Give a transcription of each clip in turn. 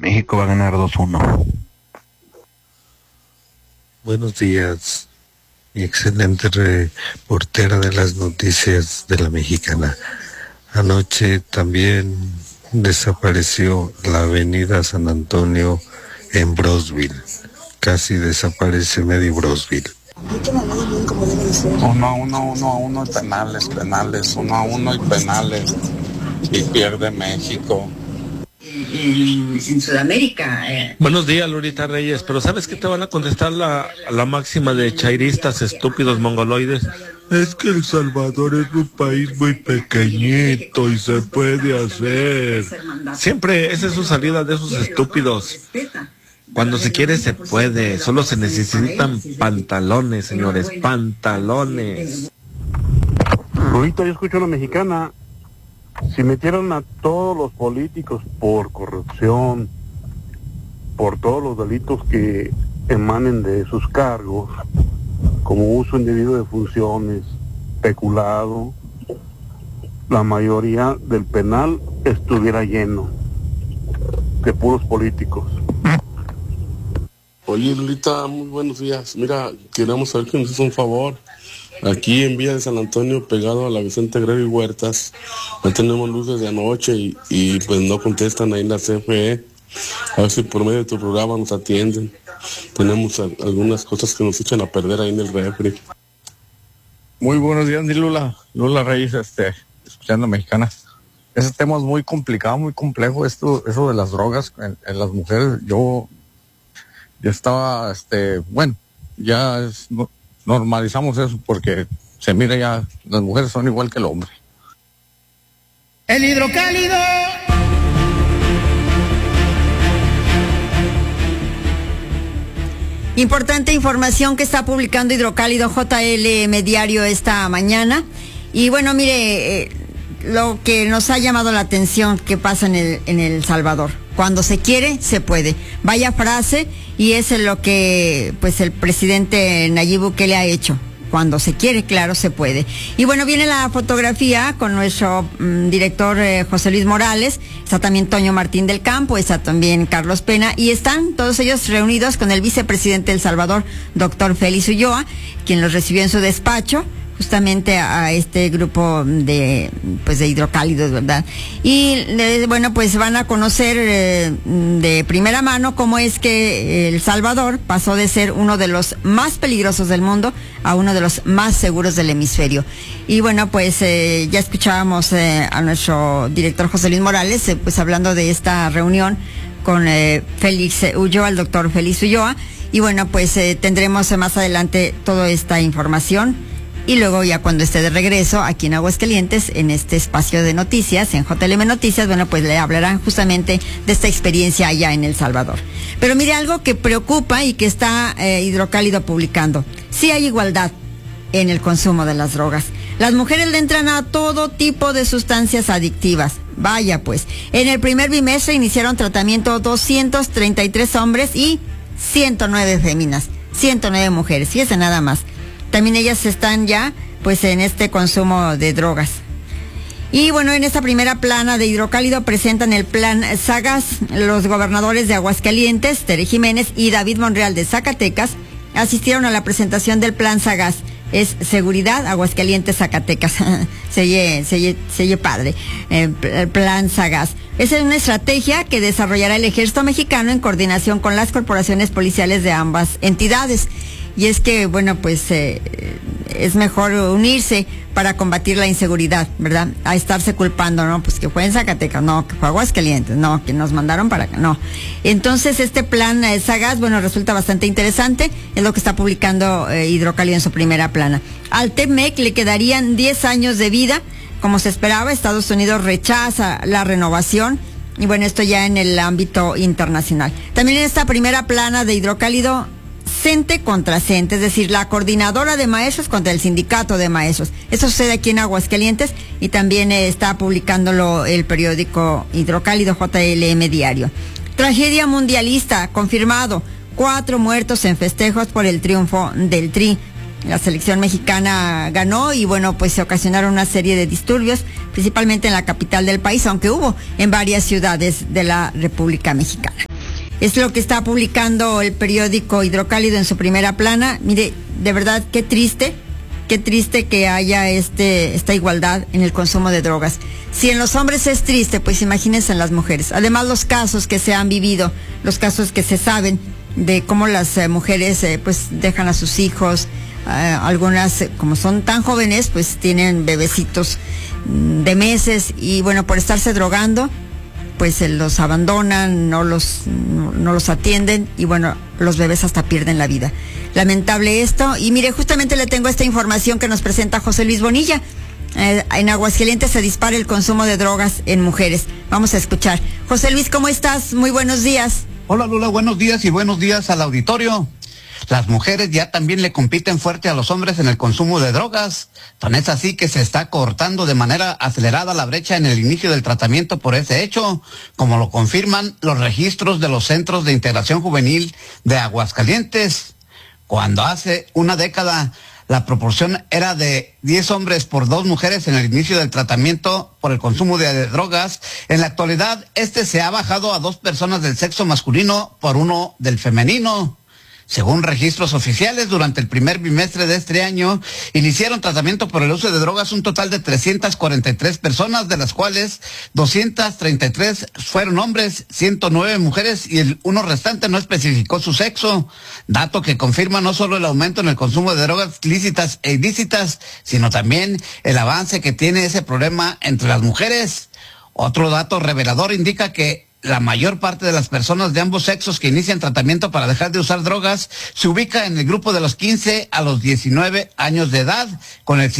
México va a ganar 2-1. Buenos días, mi excelente reportera de las noticias de la Mexicana. Anoche también desapareció la avenida San Antonio en Brownsville. Casi desaparece medio Brownsville. 1-1 y penales, 1-1 y penales. Y pierde México. En Sudamérica. Buenos días, Lurita Reyes, pero ¿sabes qué te van a contestar la máxima de chairistas estúpidos mongoloides? Es que El Salvador es un país muy pequeñito y se puede hacer. Siempre esa es su salida de esos estúpidos. Cuando se quiere se puede, solo se necesitan pantalones, señores, pantalones. Lurita, yo escucho a la Mexicana. Si metieran a todos los políticos por corrupción, por todos los delitos que emanen de sus cargos, como uso indebido de funciones, peculado, la mayoría del penal estuviera lleno de puros políticos. Oye, Lulita, muy buenos días. Mira, queremos saber que nos hizo un favor. Aquí en Villa de San Antonio, pegado a la Vicente Gregory Huertas, no tenemos luz desde anoche y pues no contestan ahí en la CFE. A ver si por medio de tu programa nos atienden. Tenemos algunas cosas que nos echan a perder ahí en el refri. Muy buenos días, Lula Reyes, escuchando Mexicanas. Ese tema es muy complicado, muy complejo, eso de las drogas en las mujeres. Yo estaba, normalizamos eso porque se mira ya, las mujeres son igual que el hombre. El hidrocálido. Importante información que está publicando Hidrocálido JL Diario esta mañana. Y bueno, mire, lo que nos ha llamado la atención que pasa en el Salvador. Cuando se quiere, se puede. Vaya frase, y es lo que pues el presidente Nayib Bukele ha hecho. Cuando se quiere, claro, se puede. Y bueno, viene la fotografía con nuestro director José Luis Morales. Está también Toño Martín del Campo, está también Carlos Pena, y están todos ellos reunidos con el vicepresidente de El Salvador, doctor Félix Ulloa, quien los recibió en su despacho, justamente a este grupo de hidrocálidos, ¿verdad? Y bueno, pues van a conocer de primera mano cómo es que El Salvador pasó de ser uno de los más peligrosos del mundo a uno de los más seguros del hemisferio. Y bueno, pues ya escuchábamos a nuestro director José Luis Morales, pues hablando de esta reunión con Félix Ulloa, el doctor Félix Ulloa. Y bueno, pues tendremos más adelante toda esta información. Y luego ya cuando esté de regreso aquí en Aguascalientes, en este espacio de noticias, en JLM Noticias, bueno, pues le hablarán justamente de esta experiencia allá en El Salvador. Pero mire, algo que preocupa y que está Hidrocálido publicando. Sí hay igualdad en el consumo de las drogas. Las mujeres le entran a todo tipo de sustancias adictivas. Vaya pues, en el primer bimestre iniciaron tratamiento 233 hombres y 109 féminas, 109 mujeres, fíjese nada más. También ellas están ya pues en este consumo de drogas. Y bueno, en esta primera plana de Hidrocálido presentan el plan Sagaz. Los gobernadores de Aguascalientes, Tere Jiménez, y David Monreal de Zacatecas asistieron a la presentación del plan Sagaz. Es seguridad, Aguascalientes, Zacatecas. se oye padre. El plan Sagaz. Esa es una estrategia que desarrollará el Ejército Mexicano en coordinación con las corporaciones policiales de ambas entidades. Y es que, bueno, pues es mejor unirse para combatir la inseguridad, ¿verdad? A estarse culpando, ¿no? Pues que fue en Zacatecas, no, que fue Aguascalientes, no, que nos mandaron para acá, no. Entonces, este plan Sagaz, bueno, resulta bastante interesante, es lo que está publicando Hidrocálido en su primera plana. Al TEMEC le quedarían 10 años de vida, como se esperaba. Estados Unidos rechaza la renovación. Y bueno, esto ya en el ámbito internacional. También en esta primera plana de Hidrocálido, CENTE contra CENTE, es decir, la coordinadora de maestros contra el sindicato de maestros. Eso sucede aquí en Aguascalientes y también está publicándolo el periódico Hidrocálido JLM Diario. Tragedia mundialista, confirmado. 4 muertos en festejos por el triunfo del Tri. La selección mexicana ganó y bueno, pues se ocasionaron una serie de disturbios, principalmente en la capital del país, aunque hubo en varias ciudades de la República Mexicana. Es lo que está publicando el periódico Hidrocálido en su primera plana. Mire, de verdad, qué triste que haya esta igualdad en el consumo de drogas. Si en los hombres es triste, pues imagínense en las mujeres. Además, los casos que se han vivido, los casos que se saben de cómo las mujeres pues dejan a sus hijos, algunas como son tan jóvenes, pues tienen bebecitos de meses y bueno, por estarse drogando, pues los abandonan, no los atienden y bueno, los bebés hasta pierden la vida. Lamentable esto. Y mire, justamente le tengo esta información que nos presenta José Luis Bonilla. En Aguascalientes se dispara el consumo de drogas en mujeres. Vamos a escuchar. José Luis, ¿cómo estás? Muy buenos días. Hola Lula, buenos días y buenos días al auditorio. Las mujeres ya también le compiten fuerte a los hombres en el consumo de drogas. Tan es así que se está cortando de manera acelerada la brecha en el inicio del tratamiento por ese hecho, como lo confirman los registros de los Centros de Integración Juvenil de Aguascalientes. Cuando hace una década la proporción era de 10 hombres por 2 mujeres en el inicio del tratamiento por el consumo de drogas, en la actualidad se ha bajado a 2 personas del sexo masculino por 1 del femenino. Según registros oficiales, durante el primer bimestre de este año, iniciaron tratamiento por el uso de drogas un total de 343 personas, de las cuales 233 fueron hombres, 109 mujeres y el uno restante no especificó su sexo, dato que confirma no solo el aumento en el consumo de drogas lícitas e ilícitas, sino también el avance que tiene ese problema entre las mujeres. Otro dato revelador indica que la mayor parte de las personas de ambos sexos que inician tratamiento para dejar de usar drogas se ubica en el grupo de los 15 a los 19 años de edad, con el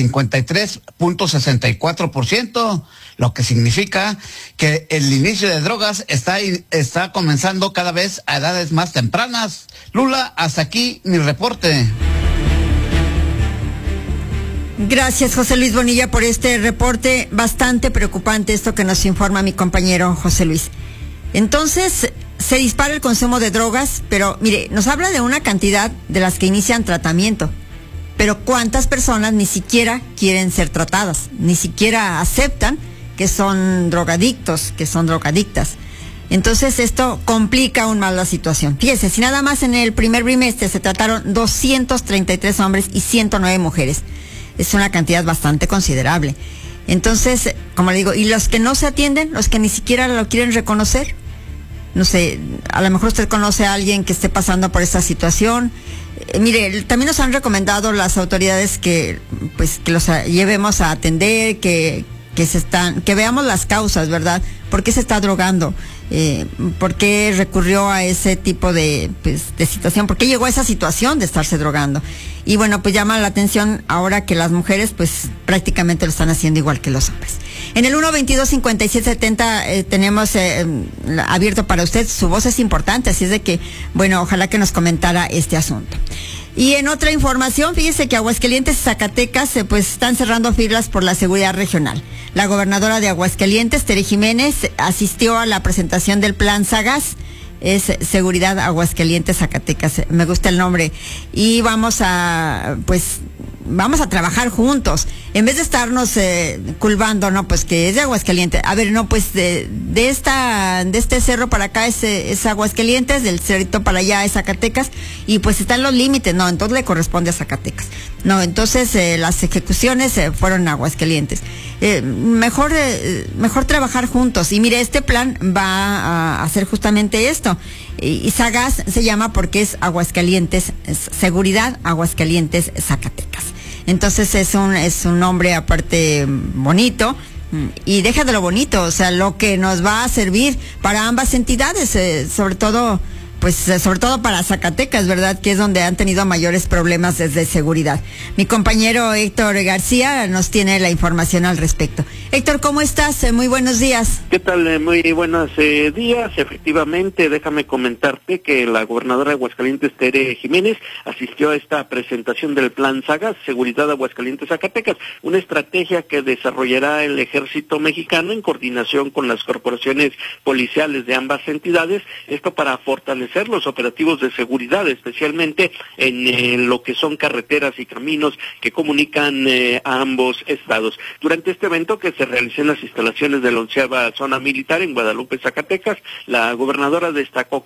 53.64%, lo que significa que el inicio de drogas está comenzando cada vez a edades más tempranas. Lula, hasta aquí mi reporte. Gracias, José Luis Bonilla, por este reporte. Bastante preocupante esto que nos informa mi compañero José Luis. Entonces, se dispara el consumo de drogas, pero mire, nos habla de una cantidad de las que inician tratamiento, pero ¿cuántas personas ni siquiera quieren ser tratadas? Ni siquiera aceptan que son drogadictos, que son drogadictas. Entonces, esto complica aún más la situación. Fíjese, si nada más en el primer bimestre se trataron 233 hombres y 109 mujeres. Es una cantidad bastante considerable. Entonces, como le digo, y los que no se atienden, los que ni siquiera lo quieren reconocer, no sé, a lo mejor usted conoce a alguien que esté pasando por esta situación. Mire, también nos han recomendado las autoridades que los llevemos a atender, que veamos las causas, ¿verdad? ¿Por qué se está drogando? ¿Por qué recurrió a ese tipo de situación? ¿Por qué llegó a esa situación de estarse drogando? Y bueno, pues llama la atención ahora que las mujeres pues prácticamente lo están haciendo igual que los hombres. En el 122-5770 tenemos abierto para usted, su voz es importante, así es de que, bueno, ojalá que nos comentara este asunto. Y en otra información, fíjese que Aguascalientes y Zacatecas pues están cerrando filas por la seguridad regional. La gobernadora de Aguascalientes, Tere Jiménez, asistió a la presentación del Plan Sagaz, es Seguridad Aguascalientes Zacatecas, me gusta el nombre, y vamos a trabajar juntos, en vez de estarnos culpando, no, pues que es de Aguascalientes, a ver, no, pues de este cerro para acá es Aguascalientes, del cerrito para allá es Zacatecas, y pues están los límites, no, entonces le corresponde a Zacatecas, no, entonces las ejecuciones fueron a Aguascalientes. Mejor trabajar juntos, y mire, este plan va a hacer justamente esto, y Sagaz se llama porque es Aguascalientes, Seguridad Aguascalientes Zacatecas. Entonces es un nombre aparte bonito, y deja de lo bonito, o sea, lo que nos va a servir para ambas entidades, sobre todo para Zacatecas, ¿verdad? Que es donde han tenido mayores problemas desde seguridad. Mi compañero Héctor García nos tiene la información al respecto. Héctor, ¿cómo estás? Muy buenos días. ¿Qué tal? Muy buenos días. Efectivamente, déjame comentarte que la gobernadora de Aguascalientes, Tere Jiménez, asistió a esta presentación del Plan Sagaz, Seguridad Aguascalientes Zacatecas, una estrategia que desarrollará el Ejército Mexicano en coordinación con las corporaciones policiales de ambas entidades, esto para fortalecer los operativos de seguridad, especialmente en lo que son carreteras y caminos que comunican a ambos estados. Durante este evento que se realizó en las instalaciones de la 11ª Zona Militar en Guadalupe, Zacatecas, la gobernadora destacó